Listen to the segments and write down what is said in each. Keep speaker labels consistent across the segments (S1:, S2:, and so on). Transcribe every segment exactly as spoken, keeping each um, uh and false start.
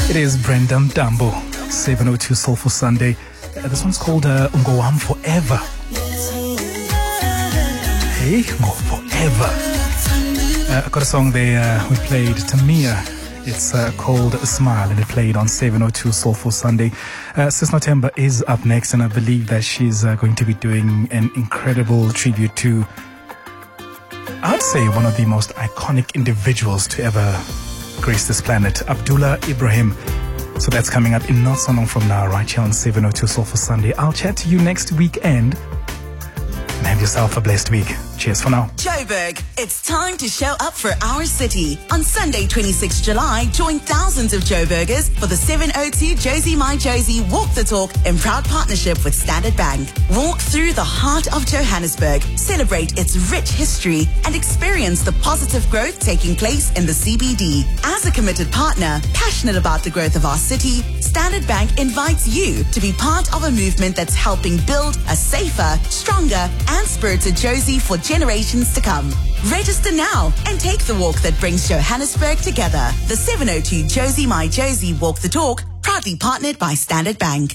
S1: It is Brenda Mtambo, seven oh two Soulful Sunday. Uh, this one's called uh, Ungowam Forever. Hey, Ngo Forever. Uh, I got a song there uh, we played, Tamia. It's uh, called Smile, and it played on seven oh two Soulful Sunday. Uh, Sis Nothemba is up next, and I believe that she's uh, going to be doing an incredible tribute to, I'd say, one of the most iconic individuals to ever grace this planet, Abdullah Ibrahim. So that's coming up in not so long from now, right here on seven oh two Soulful Sunday. I'll chat to you next weekend. And have yourself a blessed week. Cheers for now.
S2: Joburg, it's time to show up for our city. On Sunday, twenty-sixth of July, join thousands of Joburgers for the seven oh two Josie My Josie Walk the Talk in proud partnership with Standard Bank. Walk through the heart of Johannesburg, celebrate its rich history, and experience the positive growth taking place in the C B D. As a committed partner, passionate about the growth of our city, Standard Bank invites you to be part of a movement that's helping build a safer, stronger, and spirited Josie for generations to come. Register now and take the walk that brings Johannesburg together. The seven oh two Josie My Josie Walk the Talk, proudly partnered by Standard Bank.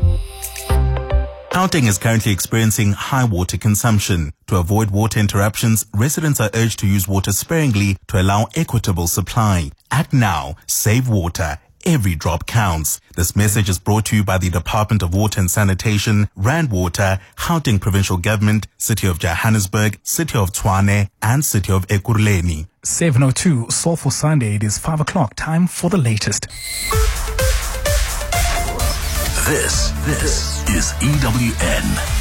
S3: Gauteng is currently experiencing high water consumption. To avoid water interruptions, residents are urged to use water sparingly to allow equitable supply. Act now. Save water. Every drop counts. This message is brought to you by the Department of Water and Sanitation, Rand Water, Gauteng Provincial Government, City of Johannesburg, City of Tshwane, and City of Ekurhuleni.
S1: seven oh two Soulful Sunday. It is five o'clock. Time for the latest.
S4: This, this is E W N.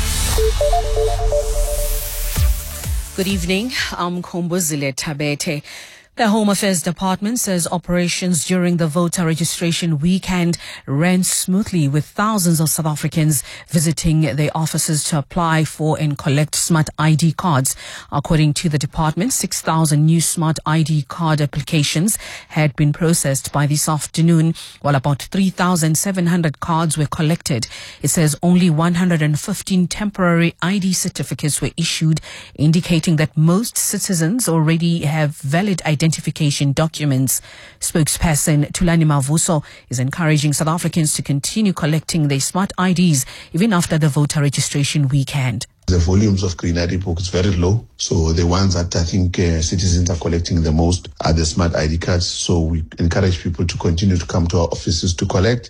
S5: Good evening. I'm Kombuzile Tabete. The Home Affairs Department says operations during the voter registration weekend ran smoothly, with thousands of South Africans visiting their offices to apply for and collect smart I D cards. According to the department, six thousand new smart I D card applications had been processed by this afternoon, while about three thousand seven hundred cards were collected. It says only one hundred fifteen temporary I D certificates were issued, indicating that most citizens already have valid identity identification documents. Spokesperson Thulani Mavuso is encouraging South Africans to continue collecting their smart I Ds even after the voter registration weekend.
S6: The volumes of green I D book is very low, so the ones that I think uh, citizens are collecting the most are the smart I D cards. So we encourage people to continue to come to our offices to collect.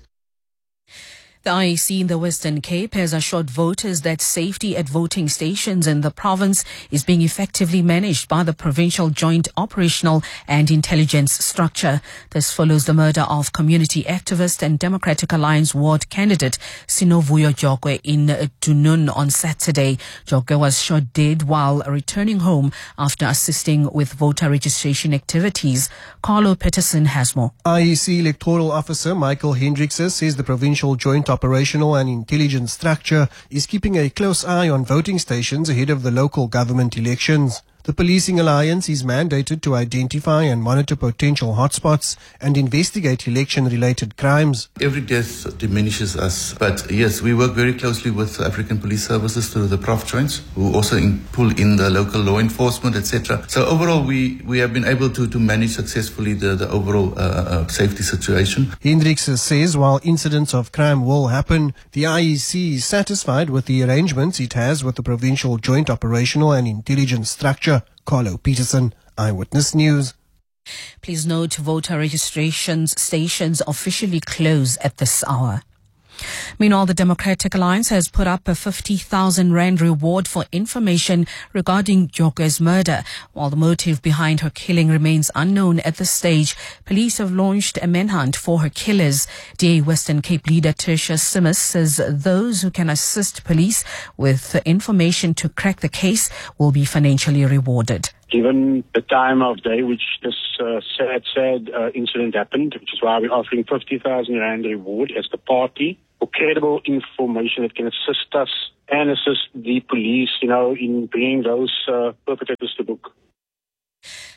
S5: The I E C in the Western Cape has assured voters that safety at voting stations in the province is being effectively managed by the Provincial Joint Operational and Intelligence Structure. This follows the murder of community activist and Democratic Alliance ward candidate Sinovuyo Jokwe in Dunun on Saturday. Jokwe was shot dead while returning home after assisting with voter registration activities. Carlo Peterson has more.
S7: I E C Electoral Officer Michael Hendrickse says the Provincial Joint Operational and Intelligence Structure is keeping a close eye on voting stations ahead of the local government elections. The Policing Alliance is mandated to identify and monitor potential hotspots and investigate election-related crimes.
S8: Every death diminishes us, but yes, we work very closely with African Police Services through the Prof Joints, who also in, pull in the local law enforcement, et cetera. So overall, we, we have been able to, to manage successfully the, the overall uh, uh, safety situation.
S7: Hendrickse says while incidents of crime will happen, the I E C is satisfied with the arrangements it has with the Provincial Joint Operational and Intelligence Structure. Carlo Peterson, Eyewitness News.
S5: Please note, voter registration stations officially close at this hour. Meanwhile, the Democratic Alliance has put up a fifty thousand rand reward for information regarding Jokwe's murder. While the motive behind her killing remains unknown at this stage, police have launched a manhunt for her killers. D A Western Cape leader Tertia Simmers says those who can assist police with information to crack the case will be financially rewarded.
S9: Given the time of day which this uh, sad, sad uh, incident happened, which is why we're offering fifty thousand rand reward as the party for credible information that can assist us and assist the police, you know, in bringing those uh, perpetrators to book.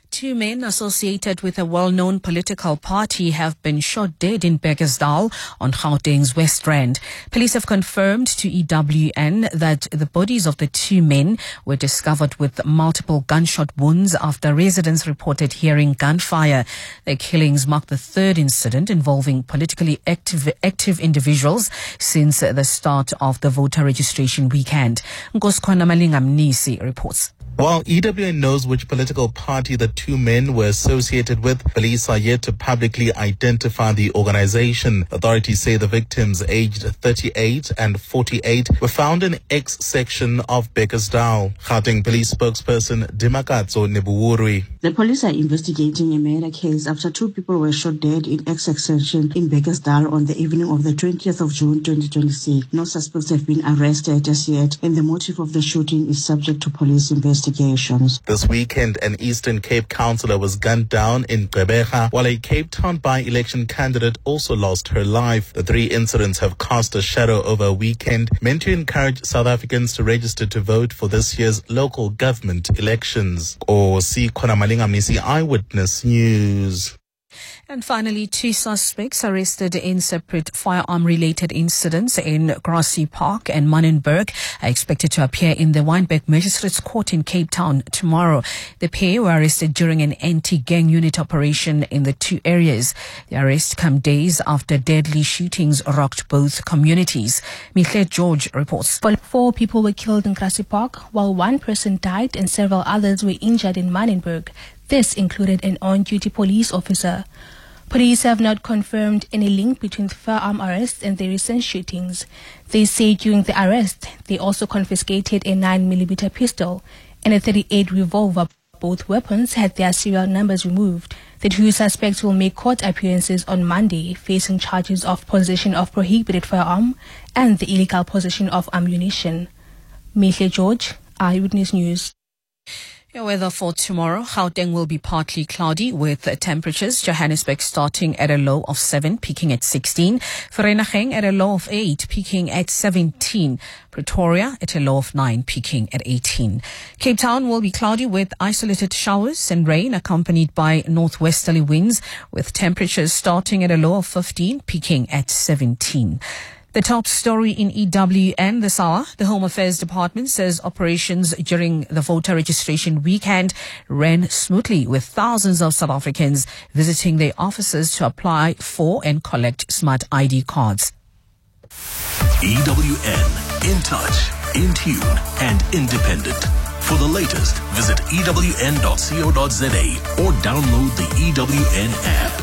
S5: Two men associated with a well-known political party have been shot dead in Bekkersdal on Gauteng's West Rand. Police have confirmed to E W N that the bodies of the two men were discovered with multiple gunshot wounds after residents reported hearing gunfire. The killings mark the third incident involving politically active, active individuals since the start of the voter registration weekend. Nkoskwana Malingamnisi reports.
S3: While E W N knows which political party the two men were associated with, police are yet to publicly identify the organization. Authorities say the victims, aged thirty-eight and forty-eight, were found in X section of Bekkersdal. Gauteng police spokesperson Dimakatso Nebuwuri.
S10: The police are investigating a murder case after two people were shot dead in X section in Bekkersdal on the evening of the twentieth of June twenty twenty-six. No suspects have been arrested as yet, and the motive of the shooting is subject to police investigation.
S3: This weekend, an Eastern Cape councillor was gunned down in Gqeberha, while a Cape Town by-election candidate also lost her life. The three incidents have cast a shadow over a weekend meant to encourage South Africans to register to vote for this year's local government elections. Or see Khona Malingamnisi, Eyewitness News.
S5: And finally, two suspects arrested in separate firearm-related incidents in Grassy Park and Manenberg are expected to appear in the Wynberg Magistrates Court in Cape Town tomorrow. The pair were arrested during an anti-gang unit operation in the two areas. The arrests come days after deadly shootings rocked both communities. Michle George reports.
S11: Four people were killed in Grassy Park, while one person died and several others were injured in Manenberg. This included an on-duty police officer. Police have not confirmed any link between the firearm arrests and the recent shootings. They say during the arrest, they also confiscated a nine millimeter pistol and a thirty-eight revolver. Both weapons had their serial numbers removed. The two suspects will make court appearances on Monday, facing charges of possession of prohibited firearm and the illegal possession of ammunition. Michle George, Eyewitness News.
S5: Your weather for tomorrow. Gauteng will be partly cloudy with temperatures. Johannesburg starting at a low of seven, peaking at sixteen. Vereeniging at a low of eight, peaking at seventeen. Pretoria at a low of nine, peaking at eighteen. Cape Town will be cloudy with isolated showers and rain accompanied by northwesterly winds with temperatures starting at a low of fifteen, peaking at seventeen. The top story in E W N this hour. The Home Affairs Department says operations during the voter registration weekend ran smoothly with thousands of South Africans visiting their offices to apply for and collect smart I D cards.
S4: E W N, in touch, in tune and independent. For the latest, visit E W N dot co dot za or download the E W N app.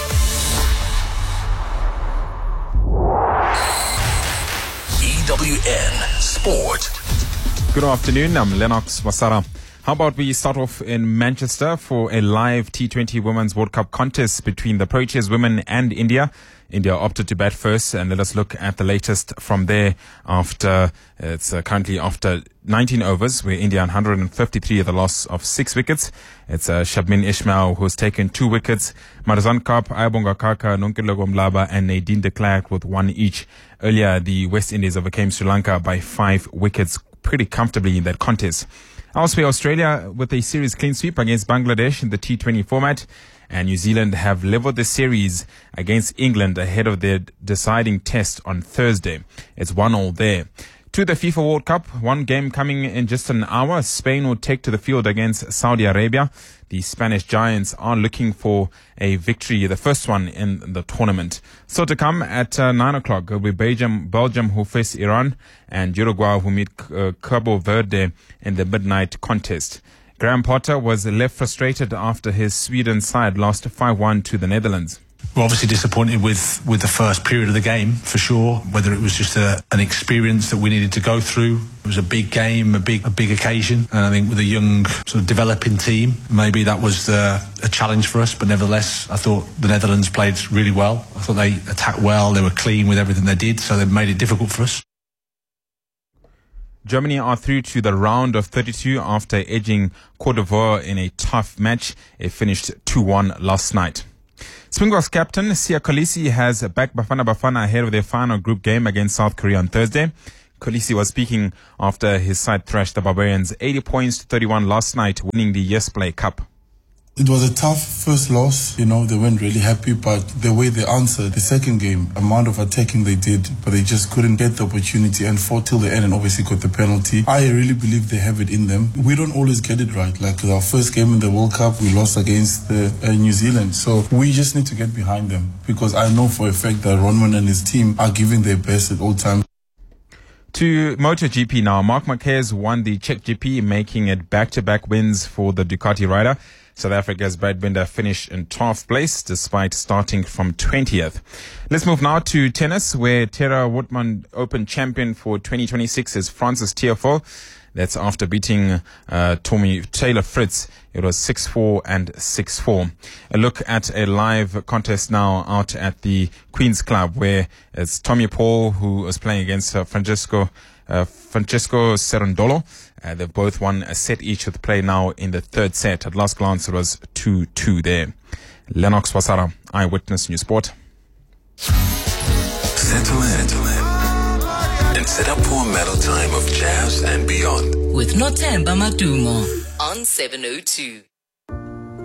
S4: E W N Sport.
S12: Good afternoon, I'm Lennox Wasara. How about we start off in Manchester for a live T twenty Women's World Cup contest between the Proteas women and India. India opted to bat first, and let us look at the latest from there. After it's uh, currently after nineteen overs, where India one hundred fifty-three at the loss of six wickets. It's uh, Shabmin Ismail who's taken two wickets. Marizanne Kaap, Ayabonga Kaka, Nonkululeko Mhlaba, and Nadine de Klerk with one each. Earlier, the West Indies overcame Sri Lanka by five wickets pretty comfortably in that contest. Elsewhere, Australia with a series clean sweep against Bangladesh in the T twenty format, and New Zealand have leveled the series against England ahead of their deciding test on Thursday. It's one all there. To the FIFA World Cup, one game coming in just an hour. Spain will take to the field against Saudi Arabia. The Spanish Giants are looking for a victory, the first one in the tournament. So to come at uh, nine o'clock, it will be Belgium, Belgium who face Iran, and Uruguay who meet uh, Cabo Verde in the midnight contest. Graham Potter was left frustrated after his Sweden side lost five one to the Netherlands.
S13: We're obviously disappointed with, with the first period of the game, for sure. Whether it was just a, an experience that we needed to go through. It was a big game, a big a big occasion. And I think with a young sort of developing team, maybe that was the, a challenge for us. But nevertheless, I thought the Netherlands played really well. I thought they attacked well. They were clean with everything they did. So they made it difficult for us.
S12: Germany are through to the round of thirty-two after edging Cote d'Ivoire in a tough match. It finished two one last night. Springboks captain Siya Kolisi has backed Bafana Bafana ahead of their final group game against South Korea on Thursday. Kolisi was speaking after his side thrashed the Barbarians eighty points to thirty-one last night, winning the Yes Play Cup.
S14: It was a tough first loss. You know, they weren't really happy, but the way they answered the second game, amount of attacking they did, but they just couldn't get the opportunity and fought till the end and obviously got the penalty. I really believe they have it in them. We don't always get it right. Like our first game in the World Cup, we lost against the, uh, New Zealand. So we just need to get behind them, because I know for a fact that Ronwen and his team are giving their best at all times.
S12: To MotoGP now, Marc Marquez won the Czech G P, making it back-to-back wins for the Ducati rider. South Africa's Brad Binder finished in twelfth place despite starting from twentieth. Let's move now to tennis, where Tara Woodman Open champion for twenty twenty-six is Frances Tiafoe. That's after beating uh, Tommy Taylor Fritz. It was six four and six four. A look at a live contest now out at the Queen's Club, where it's Tommy Paul who was playing against uh, Francesco uh, Francesco Cerundolo. Uh, they've both won a set each with play now in the third set. At last glance, it was two two there. Lennox Wasara, Eyewitness News Sport.
S4: Settle in and set up for a medal time of jazz and beyond.
S15: With Nothemba Madumo on seven oh two.